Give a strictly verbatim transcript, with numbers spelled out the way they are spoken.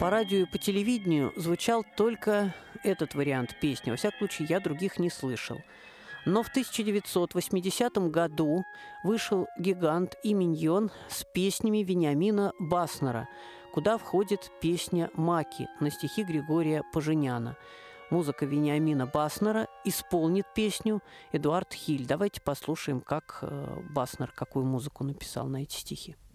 По радио и по телевидению звучал только этот вариант песни. Во всяком случае, я других не слышал. Но в тысяча девятьсот восьмидесятом году вышел «Гигант» и «Миньон» с песнями Вениамина Баснера, куда входит песня «Маки» на стихи Григория Поженяна. Музыка Вениамина Баснера, исполнит песню Эдуард Хиль. Давайте послушаем, как Баснер, какую музыку написал на эти стихи.